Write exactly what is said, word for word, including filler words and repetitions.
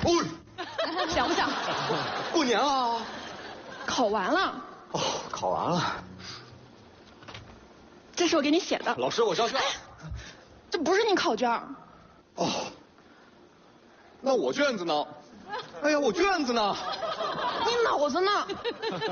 哦， 想不想？ 过年了。 考完了。 哦，考完了。 这是我给你写的。 老师，我交卷。 这不是你考卷。 哦。那我卷子呢？哎呀，我卷子呢？ 你脑子呢？